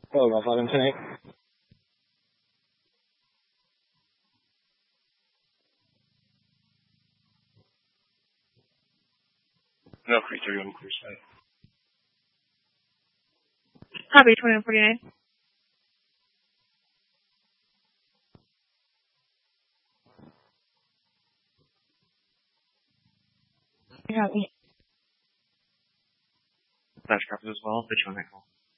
Oh, Golf 11 tonight. No creature, you clear sight. Copy 2149. Copy. Flash copies as well. Bitch on that call.